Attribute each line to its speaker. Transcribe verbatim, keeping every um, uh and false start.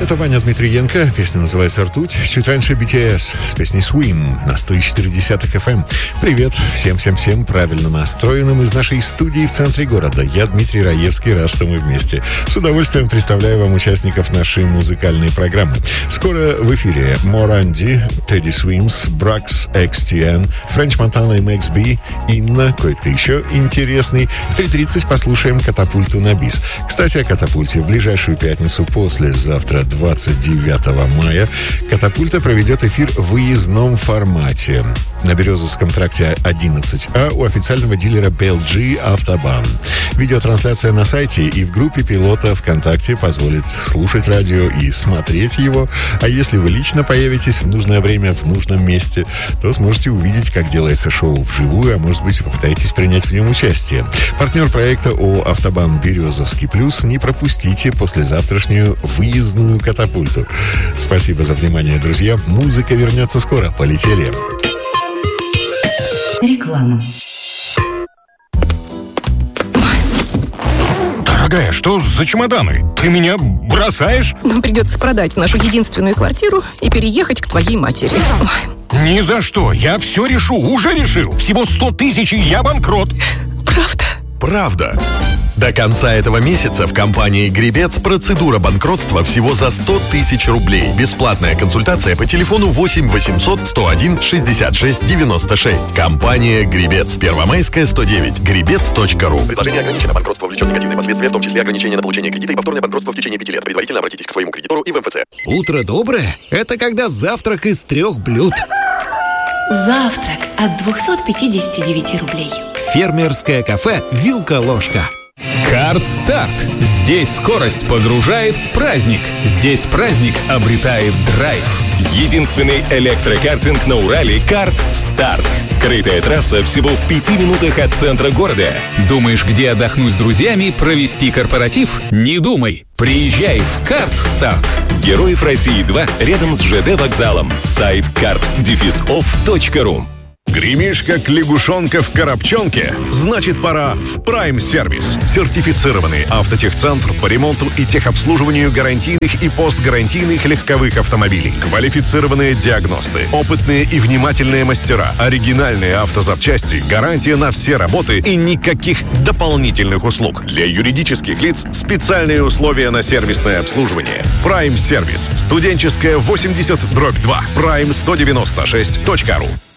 Speaker 1: Это Ваня Дмитриенко, песня называется «Ртуть». Чуть раньше би ти эс с песней «Swim» на сто четыре эф эм. Привет всем-всем-всем правильно настроенным из нашей студии в центре города. Я Дмитрий Раевский, рад, что мы вместе. С удовольствием представляю вам участников нашей музыкальной программы. Скоро в эфире Моранди, Teddy Swims, Бракс, экс ти эн, Френч Монтана и Мэкс Би, Инна, кое-кто еще интересный. В три тридцать послушаем «Катапульту» на бис. Кстати, о «Катапульте» в ближайшую пятницу послезавтра, двадцать девятого мая, «Катапульта» проведет эфир в выездном формате на Березовском тракте одиннадцать А у официального дилера би эл джи «Автобан». Видеотрансляция на сайте и в группе пилота ВКонтакте позволит слушать радио и смотреть его. А если вы лично появитесь в нужное время в нужном месте, то сможете увидеть, как делается шоу вживую, а может быть, попытаетесь принять в нем участие. Партнер проекта ООО «Автобан Березовский плюс». Не пропустите послезавтрашнюю выездную «Катапульту». Спасибо за внимание, друзья. Музыка вернется скоро. Полетели.
Speaker 2: Реклама.
Speaker 3: Дорогая, что за чемоданы? Ты меня бросаешь?
Speaker 4: Нам придется продать нашу единственную квартиру и переехать к твоей матери. Ой.
Speaker 3: Ни за что. Я все решу. Уже решил. Всего сто тысяч, и я банкрот.
Speaker 4: Правда?
Speaker 5: Правда. До конца этого месяца в компании «Гребец» процедура банкротства всего за сто тысяч рублей. Бесплатная консультация по телефону восемь восемьсот сто один шестьдесят шесть девяносто шесть. Компания «Гребец». Первомайская, сто девять. гребец точка ру.
Speaker 6: Предложение ограничено. Банкротство влечет негативные последствия, в том числе ограничение на получение кредита и повторное банкротство в течение пяти лет. Предварительно обратитесь к своему кредитору и в эм эф цэ.
Speaker 7: Утро доброе – это когда завтрак из трех блюд.
Speaker 2: Завтрак от двухсот пятидесяти девяти рублей.
Speaker 7: Фермерское кафе «Вилка-ложка».
Speaker 8: Картстарт. Здесь скорость погружает в праздник. Здесь праздник обретает драйв.
Speaker 9: Единственный электрокартинг на Урале — Картстарт. Крытая трасса всего в пяти минутах от центра города.
Speaker 8: Думаешь, где отдохнуть с друзьями, провести корпоратив? Не думай. Приезжай в Картстарт.
Speaker 9: Героев России два рядом с ЖД вокзалом. Сайт карт оф точка ру.
Speaker 5: Гремишь, как лягушонка в коробчонке? Значит, пора в Prime Service. Сертифицированный автотехцентр по ремонту и техобслуживанию гарантийных и постгарантийных легковых автомобилей. Квалифицированные диагносты, опытные и внимательные мастера, оригинальные автозапчасти, гарантия на все работы и никаких дополнительных услуг. Для юридических лиц специальные условия на сервисное обслуживание. Prime Service. Студенческая восемьдесят дробь два. прайм сто девяносто шесть точка ру.